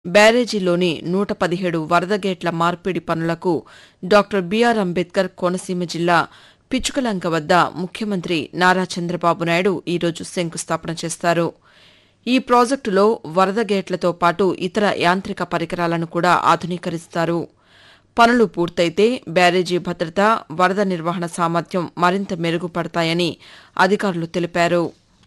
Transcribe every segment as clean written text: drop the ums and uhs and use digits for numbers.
బ్యారేజీలోని 117 వరద గేట్ల మార్పిడి పనులకు డాక్టర్ బీఆర్ అంబేద్కర్ కోనసీమ జిల్లా పిచ్చుకలంక వద్ద ముఖ్యమంత్రి నారా చంద్రబాబు నాయుడు ఈరోజు శంకుస్థాపన చేస్తారు. ఈ ప్రాజెక్టులో వరద గేట్లతో పాటు ఇతర యాంత్రిక పరికరాలను కూడా ఆధునీకరిస్తారు. పనులు పూర్తయితే బ్యారేజీ భద్రత, వరద నిర్వహణ సామర్థ్యం మరింత మెరుగుపడతాయని అధికారులు తెలిపారు.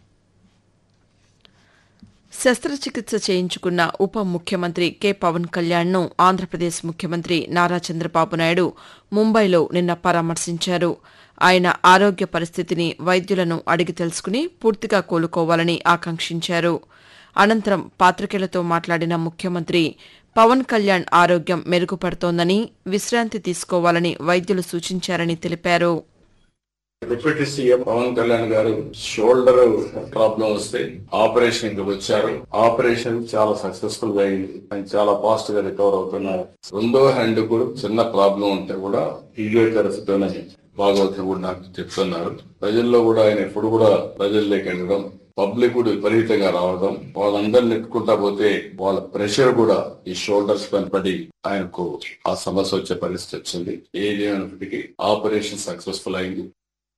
శస్త్రచికిత్స చేయించుకున్న ఉప ముఖ్యమంత్రి కె పవన్ కళ్యాణ్ను ఆంధ్రప్రదేశ్ ముఖ్యమంత్రి నారా చంద్రబాబు నాయుడు ముంబైలో నిన్న పరామర్శించారు. ఆయన ఆరోగ్య పరిస్థితిని వైద్యులను అడిగి తెలుసుకుని పూర్తిగా కోలుకోవాలని ఆకాంక్షించారు. అనంతరం పాతికేయులతో మాట్లాడిన ముఖ్యమంత్రి పవన్ కళ్యాణ్ ఆరోగ్యం మెరుగుపడుతోందని, విశ్రాంతి తీసుకోవాలని వైద్యులు సూచించారని తెలిపారు. డిప్యూటీ సీఎం పవన్ కళ్యాణ్ గారు షోల్డర్ ప్రాబ్లం వస్తే ఆపరేషన్ కి వచ్చారు. ఆపరేషన్ చాలా సక్సెస్ఫుల్ గా అయింది. ఆయన చాలా ఫాస్ట్ గా రికవర్ అవుతున్నారు. రెండో హ్యాండ్ కూడా చిన్న ప్రాబ్లం ఉంటే కూడా ఫిజియోథెరపీతోనే బాగవుతుంది కూడా నాకు చెప్తున్నారు. ప్రజల్లో కూడా ఆయన ఎప్పుడు కూడా ప్రజల్లోకి వెళ్ళడం, పబ్లిక్ కూడా విపరీతంగా రావడం, వాళ్ళందరినీ నెట్టుకుంటా పోతే వాళ్ళ ప్రెషర్ కూడా ఈ షోల్డర్స్ పైన పడి ఆయనకు ఆ సమస్య వచ్చే పరిస్థితి వచ్చింది. ఏదేమైనప్పటికీ ఆపరేషన్ సక్సెస్ఫుల్ అయింది.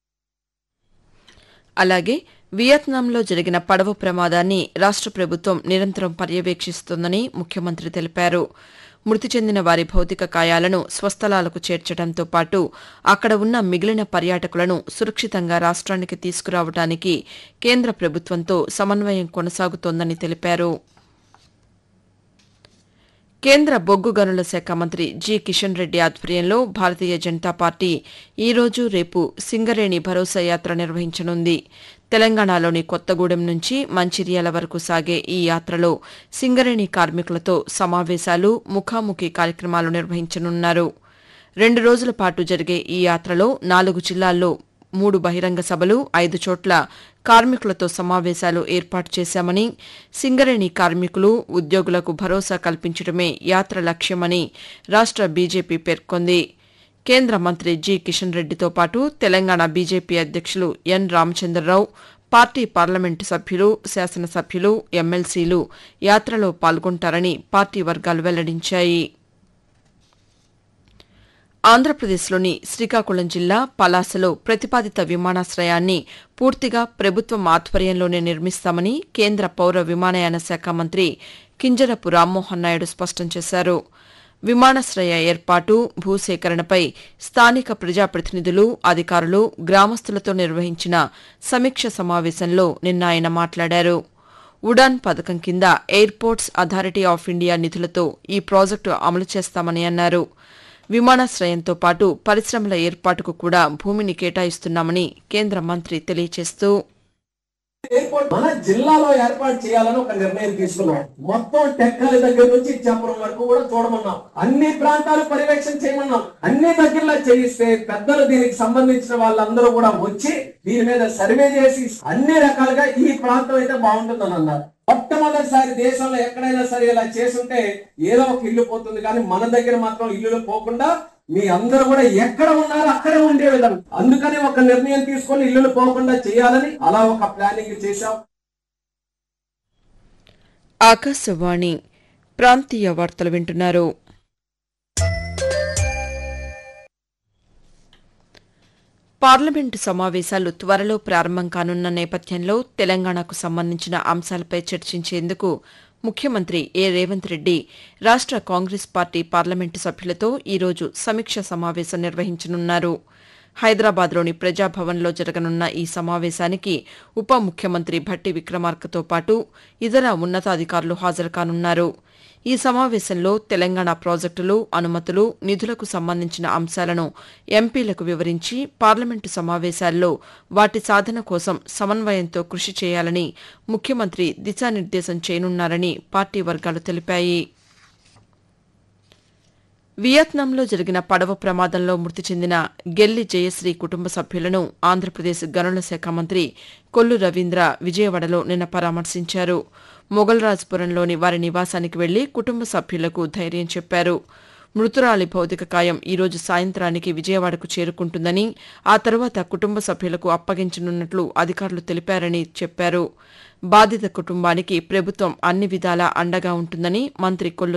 అలాగే వియత్నాంలో జరిగిన పడవ ప్రమాదాన్ని రాష్ట ప్రభుత్వం నిరంతరం పర్యవేక్షిస్తోందని ముఖ్యమంత్రి తెలిపారు. మృతి చెందిన వారి భౌతిక కాయాలను స్వస్థలాలకు చేర్చడంతో పాటు అక్కడ ఉన్న మిగిలిన పర్యాటకులను సురక్షితంగా రాష్ట్రానికి తీసుకురావడానికి కేంద్ర ప్రభుత్వంతో సమన్వయం కొనసాగుతోందని తెలిపారు. కేంద్ర బొగ్గు గనుల శాఖ మంత్రి జి కిషన్ రెడ్డి ఆధ్వర్యంలో భారతీయ జనతా పార్టీ ఈరోజు రేపు సింగరేణి భరోసా యాత్ర నిర్వహించనుంది. తెలంగాణలోని కొత్తగూడెం నుంచి మంచిర్యాల వరకు సాగే ఈ యాత్రలో సింగరేణి కార్మికులతో సమావేశాలు, ముఖాముఖి కార్యక్రమాలు నిర్వహించనున్నారు. 2 రోజుల పాటు జరిగే ఈ యాత్రలో 4 జిల్లాల్లో 3 బహిరంగ సభలు, 5 చోట్ల కార్మికులతో సమావేశాలు ఏర్పాటు చేశామని, సింగరేణి కార్మికులు, ఉద్యోగులకు భరోసా కల్పించడమే యాత్ర లక్ష్యమని రాష్ట బీజేపీ పేర్కొంది. కేంద్ర మంత్రి జి కిషన్ రెడ్డితో పాటు తెలంగాణ బీజేపీ అధ్యక్షులు ఎన్ రామచంద్రరావు, పార్టీ పార్లమెంటు సభ్యులు, శాసనసభ్యులు, ఎమ్మెల్సీలు యాత్రలో పాల్గొంటారని పార్టీ వర్గాలు వెల్లడించాయి. ఆంధ్రప్రదేశ్లోని శ్రీకాకుళం జిల్లా పలాసలో ప్రతిపాదిత విమానాశ్రయాన్ని పూర్తిగా ప్రభుత్వం ఆధ్వర్యంలోనే నిర్మిస్తామని కేంద్ర పౌర విమానయాన శాఖ మంత్రి కింజరపు రామ్మోహన్ నాయుడు స్పష్టం చేశారు. విమానాశ్రయ ఏర్పాటు, భూసేకరణపై స్థానిక ప్రజాప్రతినిధులు, అధికారులు, గ్రామస్తులతో నిర్వహించిన సమీక్ష సమావేశంలో నిన్న ఆయన మాట్లాడారు. ఉడాన్ పథకం కింద ఎయిర్పోర్ట్స్ అథారిటీ ఆఫ్ ఇండియా నిధులతో ఈ ప్రాజెక్టు అమలు చేస్తామని అన్నారు. విమానాశ్రయంతో పాటు పరిశ్రమల ఏర్పాటుకు కూడా భూమిని కేటాయిస్తున్నామని కేంద్ర మంత్రి తెలియజేస్తూ, ఎయిర్పోర్ట్ మన జిల్లాలో ఏర్పాటు చేయాలని ఒక నిర్ణయం తీసుకున్నాం. మొత్తం టెక్కలి దగ్గర నుంచి ఇచ్చాపురం వరకు కూడా చూడమన్నాం. అన్ని ప్రాంతాలు పర్యవేక్షణ చేయమన్నాం. అన్ని దగ్గరలో చేయిస్తే పెద్దలు దీనికి సంబంధించిన వాళ్ళందరూ కూడా వచ్చి దీని మీద సర్వే చేసి అన్ని రకాలుగా ఈ ప్రాంతం అయితే బాగుంటుందని అన్నారు. మొట్టమొదటిసారి దేశంలో ఎక్కడైనా సరే ఇలా చేసుంటే ఏదో ఒక ఇల్లు పోతుంది, కానీ మన దగ్గర మాత్రం ఇల్లులు పోకుండా మీ అందరూ కూడా ఎక్కడ ఉన్నారో అక్కడే ఉండే విధంగా, అందుకని ఒక నిర్ణయం తీసుకొని ఇల్లులు పోకుండా చేయాలని అలా ఒక ప్లానింగ్ చేశాం. ఆకాశవాణి ప్రాంతీయ వార్తలు వింటున్నారు. పార్లమెంటు సమావేశాలు త్వరలో ప్రారంభం కానున్న నేపథ్యంలో తెలంగాణకు సంబంధించిన అంశాలపై చర్చించేందుకు ముఖ్యమంత్రి ఏ రేవంత్ రెడ్డి రాష్ట కాంగ్రెస్ పార్టీ పార్లమెంటు సభ్యులతో ఈరోజు సమీక్ష సమావేశం నిర్వహించనున్నారు. హైదరాబాద్లోని ప్రజాభవన్లో జరగనున్న ఈ సమావేశానికి ఉప ముఖ్యమంత్రి భట్టి విక్రమార్కతో పాటు ఇతర ఉన్నతాధికారులు హాజరుకానున్నారు. ఈ సమావేశంలో తెలంగాణ ప్రాజెక్టులు, అనుమతులు, నిధులకు సంబంధించిన అంశాలను ఎంపీలకు వివరించి పార్లమెంటు సమావేశాల్లో వాటి సాధన కోసం సమన్వయంతో కృషి చేయాలని ముఖ్యమంత్రి దిశానిర్దేశం చేయనున్నారని పార్టీ వర్గాలు తెలిపాయి. వియత్నాంలో జరిగిన పడవ ప్రమాదంలో మృతి చెందిన గెల్లి జయశ్రీ కుటుంబ సభ్యులను ఆంధ్రప్రదేశ్ గనుల శాఖ మంత్రి కొల్లు రవీంద్ర విజయవాడలో నిన్న పరామర్శించారు. మొగల్రాజ్పురంలోని వారి నివాసానికి వెళ్లి కుటుంబ సభ్యులకు ధైర్యం చెప్పారు. మృతురాలి భౌతిక కాయం ఈరోజు సాయంత్రానికి విజయవాడకు చేరుకుంటుందని, ఆ తర్వాత కుటుంబ సభ్యులకు అప్పగించనున్నట్లు అధికారులు తెలిపారని చెప్పారు. బాధిత కుటుంబానికి ప్రభుత్వం అన్ని విధాలా అండగా ఉంటుందని మంత్రి కొల్లు